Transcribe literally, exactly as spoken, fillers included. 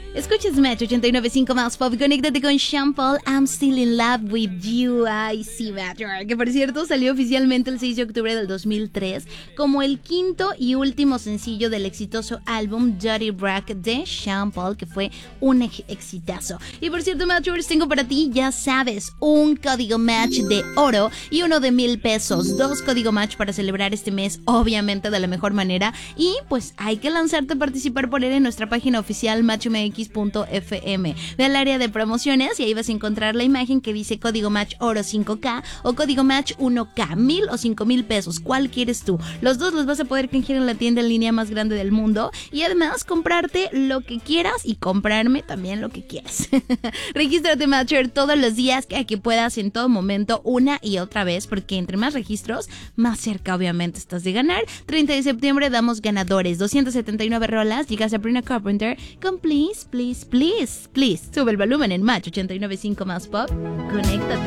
Escuchas Match ochenta y nueve punto cinco más Pop. Conéctate con Sean Paul, I'm Still in Love with You. Ay, sí, Match. Que por cierto salió oficialmente el seis de octubre del dos mil tres como el quinto y último sencillo del exitoso álbum Dirty Brack de Sean Paul, que fue un ex- exitazo. Y por cierto, Matchers, tengo para ti, ya sabes, un código Match de oro y uno de mil pesos. Dos código Match para celebrar este mes, obviamente de la mejor manera. Y pues hay que lanzarte a participar por él en nuestra página oficial match m x punto f m. Ve al área de promociones y ahí vas a encontrar la imagen que dice código Match oro cinco K o código Match uno K, mil o cinco mil pesos. ¿Cuál quieres tú? Los dos los vas a poder canjear en la tienda en línea más grande del mundo y además comprarte lo que quieras y comprarme también lo que quieras. Regístrate, Matcher, todos los días que, que puedas, en todo momento, una y otra vez, porque entre más registros, más cerca obviamente estás de ganar. treinta de septiembre damos ganadores, doscientas setenta y nueve rolas. Llegas a Sabrina Carpenter con Please, Please, Please, Please. Sube el volumen en Match ochenta y nueve punto cinco más Pop. Conéctate.